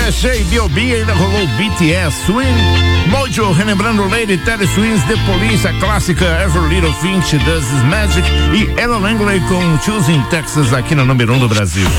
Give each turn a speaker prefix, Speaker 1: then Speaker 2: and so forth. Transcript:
Speaker 1: J B.O.B. ainda rolou BTS, Swing, Mojo, relembrando Lady Terry Swings, The Police, a clássica Every Little Thing She Does Is Magic e Ella Langley com Choosing Texas aqui no número 1 do Brasil.